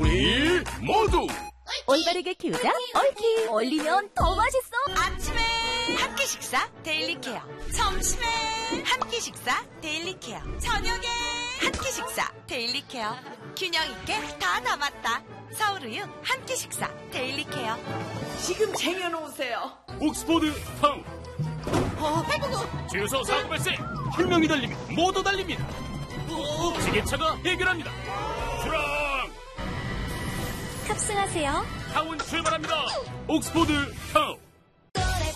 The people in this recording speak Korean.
우리 모두 올바르게 키우자 얽히. 얼리면 더 맛있어. 아침에 한 끼 식사 데일리 케어, 점심에 한 끼 식사 데일리 케어, 저녁에 한 끼 식사 데일리 케어. 균형 있게 다 담았다. 서울우유 한 끼 식사 데일리 케어. 지금 쟁여놓으세요. 옥스포드 타운. 주유소 사고 발생. 혁명이 달리면 모두 달립니다. 지게차가 해결합니다. 출항. 탑승하세요. 타운 출발합니다. 옥스포드 타운.